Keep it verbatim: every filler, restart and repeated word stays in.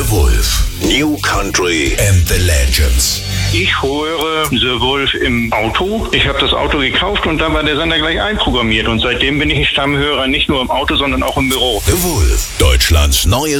The Wolf. New Country and the Legends. Ich höre The Wolf im Auto. Ich habe das Auto gekauft und da war der Sender gleich einprogrammiert. Und seitdem bin ich Stammhörer, nicht nur im Auto, sondern auch im Büro. The Wolf, Deutschlands neues